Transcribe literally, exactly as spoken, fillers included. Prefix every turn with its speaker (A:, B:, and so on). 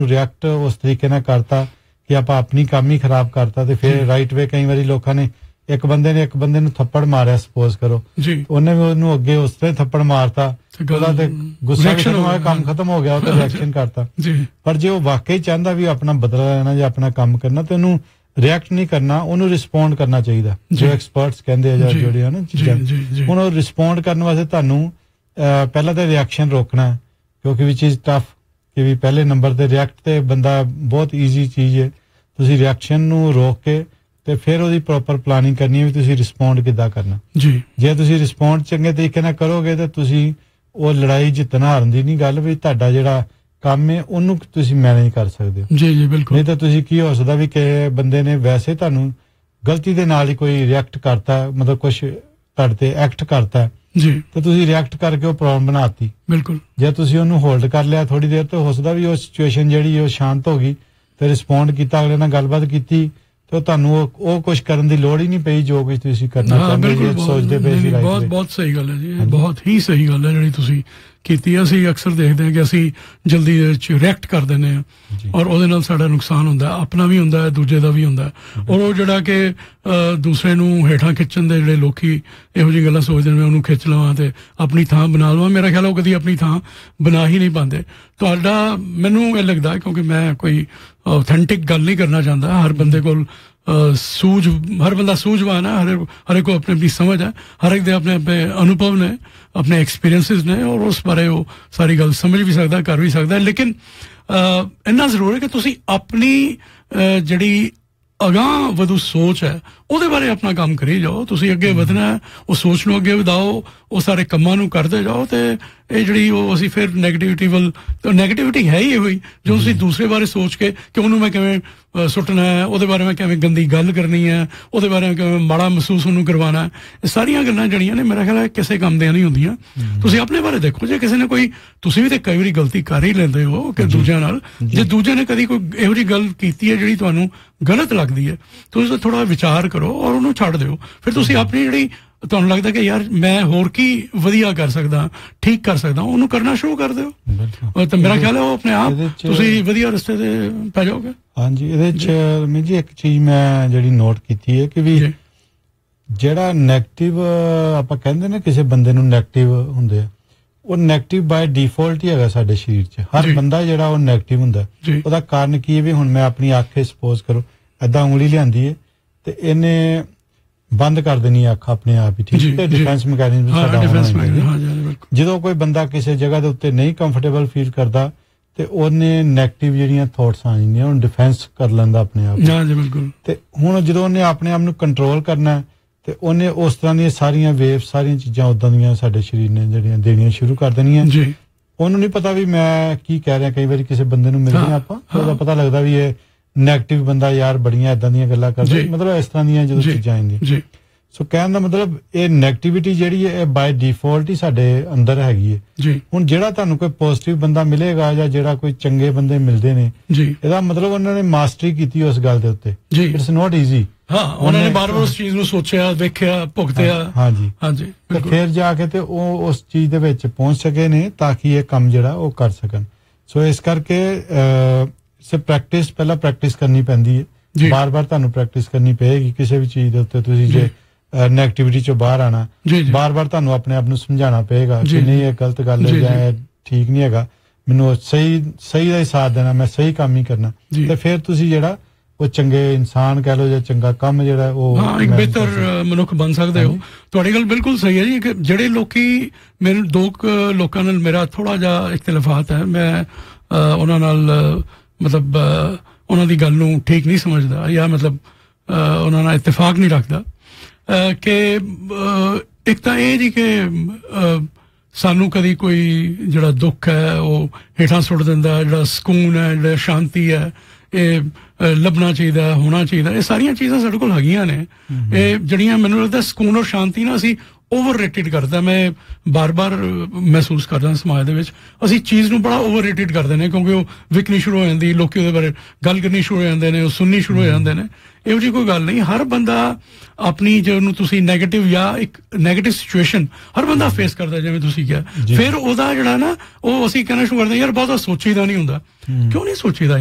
A: React ਉਸ ਤਰੀਕੇ ਨਾਲ ਕਰਤਾ ਕਿ ਆਪਾਂ ਆਪਣੀ ਕੰਮ ਹੀ ਖਰਾਬ ਕਰਤਾ ਤੇ ਫਿਰ ਰਾਈਟ ਵੇ ਕਈ ਵਾਰੀ ਲੋਕਾਂ ਨੇ ਇੱਕ ਬੰਦੇ ਨੇ ਇੱਕ ਬੰਦੇ ਨੂੰ ਥੱਪੜ ਮਾਰਿਆ ਸਪੋਜ਼ ਕਰੋ ਉਹਨੇ ਵੀ ਉਹਨੂੰ ਅੱਗੇ ਉਸ ਤਰ੍ਹਾਂ ਥੱਪੜ ਮਾਰਤਾ ਉਹਦਾ ਤੇ ਗੁੱਸਾ ਖਤਮ ਹੋਇਆ ਕੰਮ ਖਤਮ ਹੋ ਗਿਆ ਉਹ ਤੇ ਰਿਐਕਸ਼ਨ ਕਰਤਾ ਪਰ ਜੇ ਉਹ ਵਾਕਈ ਚਾਹੁੰਦਾ ਵੀ ਆਪਣਾ ਬਦਲਾ ਲੈਣਾ ਜਾਂ ਆਪਣਾ ਕੰਮ ਕਰਨਾ ਤੇ ਉਹਨੂੰ ਰਿਐਕਟ ਨਹੀਂ ਕਰਨਾ ਉਹਨੂੰ ਰਿਸਪੌਂਡ ਕਰਨਾ ਚਾਹੀਦਾ ਜੋ ਐਕਸਪਰਟਸ ਕਹਿੰਦੇ ਆ ਜਾਂ ਜਿਹੜੇ ਹਨ ਚੀਜ਼ਾਂ ਹੁਣ ਉਹ ਰਿਸਪੌਂਡ ਕਰਨ ਵਾਸਤੇ ਤੁਹਾਨੂੰ ਪਹਿਲਾਂ ਤਾਂ ਰਿਐਕਸ਼ਨ ਰੋਕਣਾ ਕਿਉਂਕਿ ਵੀ ਚੀਜ਼ ਟਫ ਕਿ ਵੀ ਪਹਿਲੇ ਨੰਬਰ ਤੇ ਰਿਐਕਟ ਤੇ ਬੰਦਾ ਬਹੁਤ ਈਜ਼ੀ ਚੀਜ਼ ਹੈ ਤੁਸੀਂ ਰਿਐਕਸ਼ਨ ਨੂੰ ਰੋਕ ਕੇ ਤੇ ਫਿਰ ਉਹਦੀ ਪ੍ਰੋਪਰ ਪਲਾਨਿੰਗ ਕਰਨੀ ਹੈ ਵੀ ਤੁਸੀਂ ਰਿਸਪੌਂਡ ਕਿੱਦਾਂ ਕਰਨਾ ਜੀ ਜੇ ਤੁਸੀਂ ਰਿਸਪੌਂਡ ਚੰਗੇ ਤਰੀਕੇ ਨਾਲ ਕਰੋਗੇ ਤਾਂ ਤੁਸੀਂ ਉਹ ਲੜਾਈ ਜਿੱਤਣਾ ਹਾਰਨ ਦੀ ਨਹੀਂ ਗੱਲ ਵੀ ਤੁਹਾਡਾ ਜਿਹੜਾ ਕੰਮ ਹੈ ਉਹਨੂੰ ਤੁਸੀਂ ਮੈਨੇਜ ਕਰ ਸਕਦੇ ਹੋ ਜੀ ਜੀ ਬਿਲਕੁਲ ਨਹੀਂ ਤਾਂ ਤੁਸੀਂ ਕੀ ਹੋ ਸਕਦਾ ਵੀ ਕਿ ਬੰਦੇ ਨੇ ਵੈਸੇ ਤੁਹਾਨੂੰ ਗਲਤੀ ਦੇ ਨਾਲ ਹੀ ਕੋਈ ਰਿਐਕਟ ਕਰਤਾ ਮਤਲਬ ਕੁਝ ਤੁਹਾਡੇ ਤੇ ਐਕਟ ਕਰਤਾ ਜੀ ਤੇ ਤੁਸੀਂ ਰਿਐਕਟ ਕਰਕੇ ਉਹ ਪ੍ਰੋਬਲਮ ਬਣਾਤੀ ਬਿਲਕੁਲ ਜੇ ਤੁਸੀਂ ਉਹਨੂੰ ਹੋਲਡ ਕਰ ਲਿਆ ਥੋੜੀ ਦੇਰ ਤੇ ਹੋ ਸਕਦਾ ਵੀ ਉਹ ਸਿਚੁਏਸ਼ਨ ਜਿਹੜੀ ਉਹ ਸ਼ਾਂਤ ਹੋ ਗਈ ਤੇ ਰਿਸਪੌਂਡ ਕੀਤਾ ਅਗਲੇ ਨਾਲ ਗੱਲਬਾਤ ਕੀਤੀ ਤੇ ਤੁਹਾਨੂੰ ਉਹ ਕੁਝ ਕਰਨ ਦੀ ਲੋੜ ਹੀ ਨਹੀਂ ਪਈ ਜੋ ਕੁਝ ਤੁਸੀਂ ਕਰਨਾ ਚਾਹੁੰਦੇ ਸੀ ਸੋਚਦੇ ਪਏ ਸੀ
B: ਬਹੁਤ ਬਹੁਤ ਸਹੀ ਗੱਲ ਹੈ ਜੀ ਬਹੁਤ ਹੀ ਸਹੀ ਗੱਲ ਹੈ ਜਿਹੜੀ ਤੁਸੀਂ ਕੀਤੀ ਅਸੀਂ ਅਕਸਰ ਦੇਖਦੇ ਹਾਂ ਕਿ ਅਸੀਂ ਜਲਦੀ ਰਿਐਕਟ ਕਰ ਦਿੰਦੇ ਹਾਂ ਔਰ ਉਹਦੇ ਨਾਲ ਸਾਡਾ ਨੁਕਸਾਨ ਹੁੰਦਾ ਆਪਣਾ ਵੀ ਹੁੰਦਾ ਦੂਜੇ ਦਾ ਵੀ ਹੁੰਦਾ ਔਰ ਉਹ ਜਿਹੜਾ ਕਿ ਦੂਸਰੇ ਨੂੰ ਹੇਠਾਂ ਖਿੱਚਣ ਦੇ ਜਿਹੜੇ ਲੋਕੀ ਇਹੋ ਜਿਹੀ ਗੱਲਾਂ ਸੋਚਦੇ ਨੇ ਉਹਨੂੰ ਖਿੱਚ ਲਵਾਂ ਤੇ ਆਪਣੀ ਥਾਂ ਬਣਾ ਲਵਾਂ ਮੇਰਾ ਖਿਆਲ ਉਹ ਕਦੀ ਆਪਣੀ ਥਾਂ ਬਣਾ ਹੀ ਨਹੀਂ ਪਾਉਂਦੇ ਤੁਹਾਡਾ ਮੈਨੂੰ ਇਹ ਲੱਗਦਾ ਕਿਉਂਕਿ ਮੈਂ ਕੋਈ ਆਥੈਂਟਿਕ ਗੱਲ ਨਹੀਂ ਕਰਨਾ ਚਾਹੁੰਦਾ ਹਰ ਬੰਦੇ ਕੋਲ ਸੂਝ ਹਰ ਬੰਦਾ ਸੂਝਵਾਨ ਹੈ ਹਰ ਹਰ ਇੱਕ ਕੋ ਆਪਣੀ ਆਪਣੀ ਸਮਝ ਹੈ ਹਰ ਇੱਕ ਦੇ ਆਪਣੇ ਆਪਣੇ ਅਨੁਭਵ ਨੇ ਆਪਣੇ ਐਕਸਪੀਰੀਐਂਸਿਸ ਨੇ ਔਰ ਉਸ ਬਾਰੇ ਉਹ ਸਾਰੀ ਗੱਲ ਸਮਝ ਵੀ ਸਕਦਾ ਕਰ ਵੀ ਸਕਦਾ ਲੇਕਿਨ ਇੰਨਾ ਜ਼ਰੂਰ ਹੈ ਕਿ ਤੁਸੀਂ ਆਪਣੀ ਜਿਹੜੀ ਅਗਾਂਹ ਵਧੂ ਸੋਚ ਹੈ ਉਹਦੇ ਬਾਰੇ ਆਪਣਾ ਕੰਮ ਕਰੀ ਜਾਓ ਤੁਸੀਂ ਅੱਗੇ ਵਧਣਾ ਉਹ ਸੋਚ ਨੂੰ ਅੱਗੇ ਵਧਾਓ ਉਹ ਸਾਰੇ ਕੰਮਾਂ ਨੂੰ ਕਰਦੇ ਜਾਓ ਤੇ ਇਹ ਜਿਹੜੀ ਉਹ ਅਸੀਂ ਫਿਰ ਨੈਗੇਟਿਵਿਟੀ ਵੱਲ ਨੈਗੇਟਿਵਿਟੀ ਹੈ ਹੀ ਇਹੋ ਹੀ ਜੋ ਤੁਸੀਂ ਦੂਸਰੇ ਬਾਰੇ ਸੋਚ ਕੇ ਕਿ ਉਹਨੂੰ ਮੈਂ ਕਿਵੇਂ ਸੁੱਟਣਾ ਹੈ ਉਹਦੇ ਬਾਰੇ ਮੈਂ ਕਿਵੇਂ ਗੰਦੀ ਗੱਲ ਕਰਨੀ ਹੈ ਉਹਦੇ ਬਾਰੇ ਮੈਂ ਕਿਵੇਂ ਮਾੜਾ ਮਹਿਸੂਸ ਉਹਨੂੰ ਕਰਵਾਉਣਾ ਇਹ ਸਾਰੀਆਂ ਗੱਲਾਂ ਜਿਹੜੀਆਂ ਨੇ ਮੇਰਾ ਖਿਆਲ ਹੈ ਕਿਸੇ ਕੰਮ ਦੀਆਂ ਨਹੀਂ ਹੁੰਦੀਆਂ ਤੁਸੀਂ ਆਪਣੇ ਬਾਰੇ ਦੇਖੋ ਜੇ ਕਿਸੇ ਨੇ ਕੋਈ ਤੁਸੀਂ ਵੀ ਤੇ ਕਈ ਵਾਰੀ ਗਲਤੀ ਕਰ ਹੀ ਲੈਂਦੇ ਹੋ ਕਿ ਦੂਜਿਆਂ ਨਾਲ ਜੇ ਦੂਜੇ ਨੇ ਕਦੀ ਕੋਈ ਇਹੋ ਜਿਹੀ ਗੱਲ ਕੀਤੀ ਹੈ ਜਿਹੜੀ ਤੁਹਾਨੂੰ ਗਲਤ ਲੱਗਦੀ ਹੈ ਤੁਸੀਂ ਥੋੜਾ ਵਿਚਾਰ ਕਰੋ ਔਰ ਉਹਨੂੰ ਛੱਡ ਦਿਓ ਫਿਰ ਤੁਸੀਂ ਆਪਣੀ ਜਿਹੜੀ ਤੁਹਾਨੂੰ ਲੱਗਦਾ ਕਿ ਯਾਰ ਮੈਂ ਹੋਰ ਕੀ ਵਧੀਆ ਕਰ ਸਕਦਾ ਠੀਕ ਕਰ ਸਕਦਾ ਉਹਨੂੰ ਕਰਨਾ ਸ਼ੁਰੂ ਕਰ ਦਿਓ ਤਾਂ ਮੇਰਾ ਖਿਆਲ ਹੈ ਉਹ ਆਪਣੇ ਆਪ ਤੁਸੀਂ ਵਧੀਆ ਰਸਤੇ ਤੇ ਪੈ ਜਾਓਗੇ ਹਾਂਜੀ ਇਹਦੇ ਚ ਮੈਂ ਜੀ ਇੱਕ ਚੀਜ਼ ਮੈਂ ਜਿਹੜੀ ਨੋਟ ਕੀਤੀ ਹੈ ਕਿ ਵੀ ਜਿਹੜਾ ਨੈਗੇਟਿਵ ਆਪਾਂ ਕਹਿੰਦੇ ਨੇ ਕਿਸੇ ਬੰਦੇ ਨੂੰ ਨੈਗੇਟਿਵ ਹੁੰਦੇ ਆ ਉਹ ਨੈਗੇਟਿਵ ਬਾਈ ਡਿਫਾਲਟ ਹੀ ਹੈਗਾ ਸਾਡੇ ਸਰੀਰ ਚ ਹਰ ਬੰਦਾ ਜਿਹੜਾ ਉਹ ਨੈਗੇਟਿਵ ਹੁੰਦਾ ਉਹਦਾ ਕਾਰਨ ਕੀ ਹੈ ਵੀ ਹੁਣ ਮੈਂ ਆਪਣੀ ਅੱਖ ਸਪੋਜ਼ ਕਰੋ ਏਦਾਂ ਉਂਗਲੀ ਲਿਆਂਦੀ ਹੈ ਤੇ ਇਹਨੇ ਬੰਦ ਕਰ ਦੇਣੀ ਅੱਖ ਆਪਣੇ ਆਪ ਹੀ ਠੀਕ ਹੈ ਡਿਫੈਂਸ ਮੈਕੈਨਿਜ਼ਮ ਸਾਡਾ ਜਦੋਂ ਕੋਈ ਬੰਦਾ ਕਿਸੇ ਜਗ੍ਹਾ ਦੇ ਉੱਤੇ ਨਹੀਂ ਕੰਫਰਟੇਬਲ ਫੀਲ ਕਰਦਾ ਤੇ ਉਹਨੇ ਨੈਗੇਟਿਵ ਜਿਹੜੀਆਂ ਥਾਟਸ ਆ ਜਾਂਦੀਆਂ ਉਹਨੂੰ ਡਿਫੈਂਸ ਕਰ ਲੈਂਦਾ ਆਪਣੇ ਆਪ ਜੀ ਬਿਲਕੁਲ ਤੇ ਹੁਣ ਜਦੋਂ ਉਹਨੇ ਆਪਣੇ ਆਪ ਨੂੰ ਕੰਟਰੋਲ ਕਰਨਾ ਤੇ ਉਹਨੇ ਉਸ ਤਰ੍ਹਾਂ ਦੀਆਂ ਸਾਰੀਆਂ ਵੇਵ ਸਾਰੀਆਂ ਚੀਜ਼ਾਂ ਉਦਾਂ ਦੀਆਂ ਸਾਡੇ ਸਰੀਰ ਨੇ ਜਿਹੜੀਆਂ ਦੇਣੀਆਂ ਸ਼ੁਰੂ ਕਰ ਦੇਣੀਆਂ ਉਹਨੂੰ ਨਹੀਂ ਪਤਾ ਵੀ ਮੈਂ ਕੀ ਕਹਿ ਰਿਹਾ ਕਈ ਵਾਰੀ ਕਿਸੇ ਬੰਦੇ ਨੂੰ ਮਿਲਦੇ ਆਪਾਂ ਉਹਦਾ ਪਤਾ ਲੱਗਦਾ ਵੀ ਇਹ ਨੈਗੇਟਿਵ ਬੰਦਾ ਯਾਰ ਬੜੀਆਂ ਏਦਾਂ ਦੀਆਂ ਗੱਲਾਂ ਕਰਦਾ ਮਤਲਬ ਇਸ ਤਰ੍ਹਾਂ ਦੀਆਂ ਜਦੋਂ ਚੀਜ਼ਾਂ ਆਉਂਦੀਆਂ ਸੋ ਕਹਿਣ ਦਾ ਮਤਲਬ ਇਹ ਨੈਗੇਟਿਵਿਟੀ ਜਿਹੜੀ ਹੈ ਇਹ ਬਾਈ ਡਿਫਾਲਟ ਹੀ ਸਾਡੇ ਅੰਦਰ ਹੈਗੀ ਹੈ ਹੁਣ ਜਿਹੜਾ ਤੁਹਾਨੂੰ ਕੋਈ ਪੋਜ਼ਿਟਿਵ ਬੰਦਾ ਮਿਲੇਗਾ ਜਾਂ ਜਿਹੜਾ ਕੋਈ ਚੰਗੇ ਬੰਦੇ ਮਿਲਦੇ ਨੇ ਇਹਦਾ ਮਤਲਬ ਉਹਨਾਂ ਨੇ ਮਾਸਟਰੀ ਕੀਤੀ ਉਸ ਗੱਲ ਦੇ ਉੱਤੇ ਇਟਸ ਨੋਟ ਈਜ਼ੀ ਹਾਂ ਉਹਨਾਂ ਨੇ ਬਾਰ-ਬਾਰ ਉਸ ਚੀਜ਼ ਨੂੰ ਸੋਚਿਆ ਵੇਖਿਆ ਭੁਗਤਿਆ ਹਾਂਜੀ ਹਾਂਜੀ ਤੇ ਫਿਰ ਜਾ ਕੇ ਤੇ ਉਹ ਉਸ ਚੀਜ਼ ਦੇ ਵਿੱਚ ਪਹੁੰਚ ਸਕੇ ਨੇ ਤਾਂ ਕਿ ਇਹ ਕੰਮ ਜਿਹੜਾ ਉਹ ਕਰ ਸਕਣ ਸੋ ਇਸ ਕਰਕੇ ਸੇ ਪ੍ਰੈਕਟਿਸ ਪਹਿਲਾਂ ਪ੍ਰੈਕਟਿਸ ਕਰਨੀ ਪੈਂਦੀ ਹੈ ਬਾਰ-ਬਾਰ ਤੁਹਾਨੂੰ ਪ੍ਰੈਕਟਿਸ ਕਰਨੀ ਪਏਗੀ ਕਿਸੇ ਵੀ ਚੀਜ਼ ਦੇ ਉੱਤੇ ਤੁਸੀਂ ਜੇ ਨੈਗੇਟਿਵਿਟੀ ਚੋਂ ਬਾਹਰ ਆਣਾ ਬਾਰ-ਬਾਰ ਤੁਹਾਨੂੰ ਆਪਣੇ ਆਪ ਨੂੰ ਸਮਝਾਉਣਾ ਪਏਗਾ ਕਿ ਨਹੀਂ ਇਹ ਗਲਤ ਗੱਲ ਹੈ ਜਾਂ ਇਹ ਠੀਕ ਨਹੀਂ ਹੈਗਾ ਮੈਨੂੰ ਸਹੀ ਸਹੀ ਦਾ ਹੀ ਸਾਥ ਦੇਣਾ ਮੈਂ ਸਹੀ ਕੰਮ ਹੀ ਕਰਨਾ ਤੇ ਫਿਰ ਤੁਸੀਂ ਜਿਹੜਾ ਉਹ ਚੰਗੇ ਇਨਸਾਨ ਕਹਿ ਲਓ ਜਾਂ ਚੰਗਾ ਕੰਮ ਜਿਹੜਾ ਉਹ ਹਾਂ ਇੱਕ ਬਿਹਤਰ ਮਨੁੱਖ ਬਣ ਸਕਦੇ ਹੋ ਤੁਹਾਡੀ ਗੱਲ ਬਿਲਕੁਲ ਸਹੀ ਹੈ ਜੀ ਕਿ ਜਿਹੜੇ ਲੋਕੀ ਮੇਰੇ ਦੋ ਲੋਕਾਂ ਨਾਲ ਮੇਰਾ ਥੋੜਾ ਜਿਹਾ ਇਖਤਲਾਫਾਤ ਹੈ ਮੈਂ ਉਹਨਾਂ ਨਾਲ ਮਤਲਬ ਉਹਨਾਂ ਦੀ ਗੱਲ ਨੂੰ ਠੀਕ ਨਹੀਂ ਸਮਝਦਾ ਜਾਂ ਮਤਲਬ ਉਹਨਾਂ ਨਾਲ ਇਤਫਾਕ ਨਹੀਂ ਰੱਖਦਾ ਕਿ ਇੱਕ ਤਾਂ ਇਹ ਜੀ ਕਿ ਸਾਨੂੰ ਕਦੀ ਕੋਈ ਜਿਹੜਾ ਦੁੱਖ ਹੈ ਉਹ ਹੇਠਾਂ ਸੁੱਟ ਦਿੰਦਾ ਜਿਹੜਾ ਸਕੂਨ ਹੈ ਜਿਹੜਾ ਸ਼ਾਂਤੀ ਹੈ ਇਹ ਲੱਭਣਾ ਚਾਹੀਦਾ ਹੋਣਾ ਚਾਹੀਦਾ ਇਹ ਸਾਰੀਆਂ ਚੀਜ਼ਾਂ ਸਾਡੇ ਕੋਲ ਹੈਗੀਆਂ ਨੇ ਇਹ ਜਿਹੜੀਆਂ ਮੈਨੂੰ ਲੱਗਦਾ ਸਕੂਨ ਔਰ ਸ਼ਾਂਤੀ ਨਾਲ ਅਸੀਂ ਓਵਰ ਰੇਟਡ ਕਰਦਾ। ਮੈਂ ਬਾਰ-ਬਾਰ ਮਹਿਸੂਸ ਕਰਦਾ ਸਮਾਜ ਦੇ ਵਿੱਚ ਅਸੀਂ ਚੀਜ਼ ਨੂੰ ਬੜਾ ਓਵਰ ਰੇਟਡ ਕਰਦੇ ਨੇ, ਕਿਉਂਕਿ ਉਹ ਵਿਕਣੀ ਸ਼ੁਰੂ ਹੋ ਜਾਂਦੀ, ਲੋਕੀ ਉਹਦੇ ਬਾਰੇ ਗੱਲ ਕਰਨੀ ਸ਼ੁਰੂ ਹੋ ਜਾਂਦੇ ਨੇ, ਉਹ ਸੁਣਨੀ ਸ਼ੁਰੂ ਹੋ ਜਾਂਦੇ ਨੇ। ਇਹੋ ਜਿਹੀ ਕੋਈ ਗੱਲ ਨਹੀਂ। ਹਰ ਬੰਦਾ ਆਪਣੀ ਜਿਹਨੂੰ ਤੁਸੀਂ ਨੈਗੇਟਿਵ ਜਾਂ ਇੱਕ ਨੈਗੇਟਿਵ ਸਿਚੁਏਸ਼ਨ ਹਰ ਬੰਦਾ ਫੇਸ ਕਰਦਾ, ਜਿਵੇਂ ਤੁਸੀਂ ਕਿਹਾ। ਫਿਰ ਉਹਦਾ ਜਿਹੜਾ ਨਾ ਉਹ ਅਸੀਂ ਕਹਿਣਾ ਸ਼ੁਰੂ ਕਰਦੇ ਯਾਰ ਬਹੁਤਾ ਸੋਚੀਦਾ ਨਹੀਂ ਹੁੰਦਾ। ਕਿਉਂ ਨਹੀਂ ਸੋਚੀਦਾ?